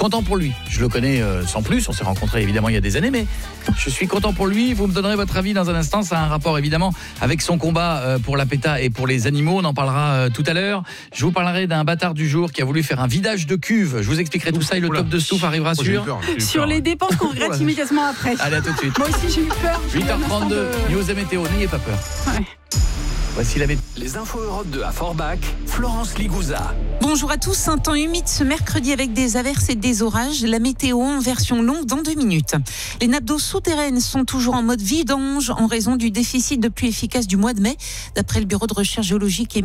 content pour lui. Je le connais sans plus, on s'est rencontrés évidemment il y a des années, mais je suis content pour lui. Vous me donnerez votre avis dans un instant. Ça a un rapport évidemment avec son combat pour la PETA et pour les animaux. On en parlera tout à l'heure. Je vous parlerai d'un bâtard du jour qui a voulu faire un vidage de cuve. Je vous expliquerai tout ça et le top de Stouff arrivera sur les dépenses qu'on regrette immédiatement après. Allez, à tout de suite. Moi aussi j'ai eu peur. 8h32, news et météo, n'ayez pas peur. Ouais. Voici la météo. Les infos Europe 2 à Forbach, Florence Ligouza. Bonjour à tous, un temps humide ce mercredi avec des averses et des orages. La météo en version longue dans 2 minutes. Les nappes d'eau souterraines sont toujours en mode vidange en raison du déficit de pluie efficace du mois de mai. D'après le Bureau de recherche géologique et